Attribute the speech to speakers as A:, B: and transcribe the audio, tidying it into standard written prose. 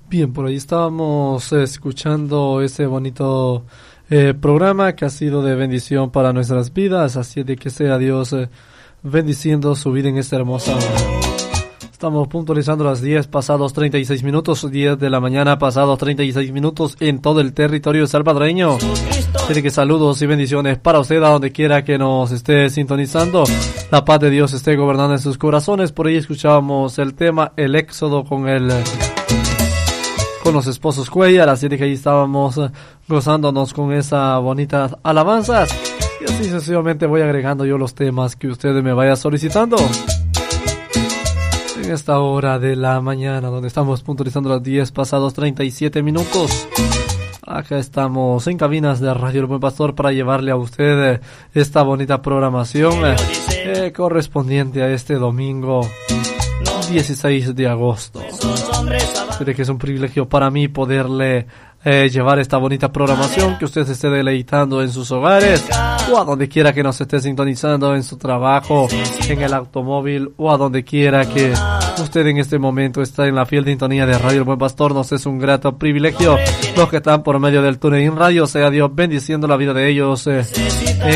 A: Bien, por ahí estábamos escuchando ese bonito programa que ha sido de bendición para nuestras vidas, así de que sea Dios bendiciendo su vida en esta hermosa hora. Estamos puntualizando las 10 pasados 36 minutos, 10 de la mañana pasados 36 minutos en todo el territorio salvadoreño. Así de que saludos y bendiciones para usted a donde quiera que nos esté sintonizando. La paz de Dios esté gobernando en sus corazones. Por ahí escuchábamos el tema El Éxodo con los esposos Cuellar, así de que ahí estábamos gozándonos con esa bonita alabanzas. Y así sucesivamente voy agregando yo los temas que ustedes me vayan solicitando. En esta hora de la mañana, donde estamos puntualizando las 10 pasados 37 minutos. Acá estamos en cabinas de Radio El Buen Pastor para llevarle a usted esta bonita programación correspondiente a este domingo 16 de agosto. Creo que es un privilegio para mí poderle llevar esta bonita programación, que usted se esté deleitando en sus hogares o a donde quiera que nos esté sintonizando, en su trabajo, en el automóvil o a donde quiera que usted en este momento está en la fiel sintonía de Radio El Buen Pastor. Nos es un grato privilegio. Los que están por medio del TuneIn Radio, sea Dios bendiciendo la vida de ellos en